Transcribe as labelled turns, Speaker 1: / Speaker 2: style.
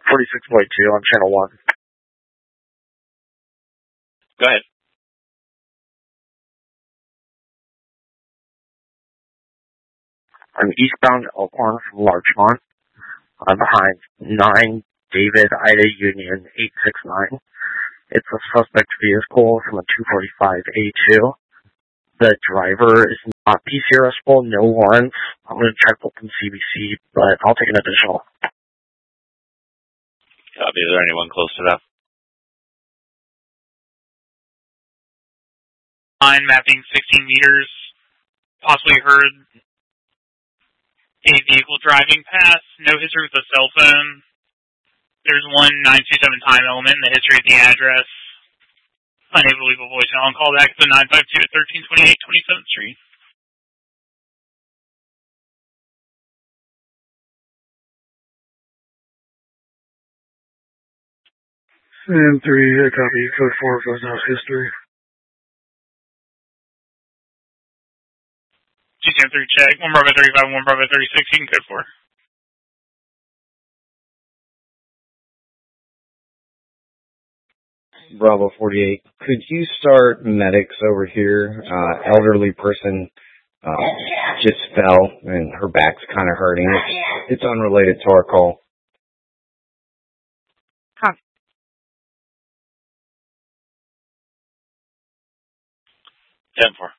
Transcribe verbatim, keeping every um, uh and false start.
Speaker 1: forty-six point two on channel one.
Speaker 2: Go ahead.
Speaker 1: I'm eastbound Elkhorn from Larchmont. I'm behind nine David Ida Union eight six nine. It's a suspect vehicle from a two forty-five A two. The driver is not P C arrestable, no warrants. I'm going to check with them C B C, but I'll take an additional.
Speaker 2: Copy. Is there anyone close to that?
Speaker 3: Line mapping sixteen meters. Possibly heard a vehicle driving past. No history with a cell phone. There's one nine two seven time element in the history of the address. Unable to leave a voicemail on call back to the nine five two at thirteen twenty-eight twenty-seventh Street.
Speaker 4: And three, I copy. Code four goes out history.
Speaker 3: G C M three check. one Bravo thirty-five, one Bravo thirty-six. You can code four.
Speaker 5: Bravo forty-eight. Could you start medics over here? Uh, elderly person uh, just fell and her back's kind of hurting. It's, it's unrelated to our call.
Speaker 6: Huh.
Speaker 2: ten four.